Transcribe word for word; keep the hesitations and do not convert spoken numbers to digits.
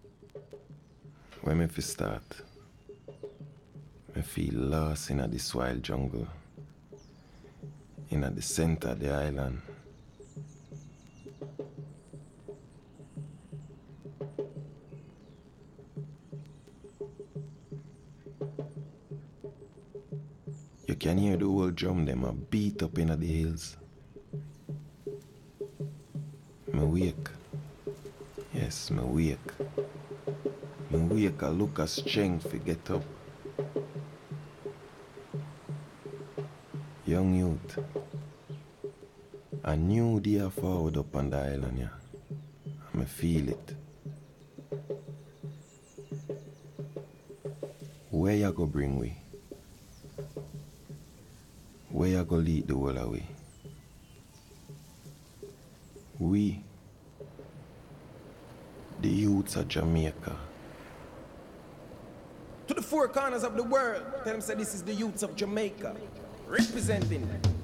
When me fi start, me feel lost in a this wild jungle, in a the center of the island. You can hear the whole drum them a beat up in the hills. Me wake, yes, me wake. Me wake a look of strength to get up. Young youth, a new day forward up on the island, yeah. I me feel it. Where you go bring we? Where you go lead the whole away? We, the youths of Jamaica. To the four corners of the world, tell them say this is the youths of Jamaica, representing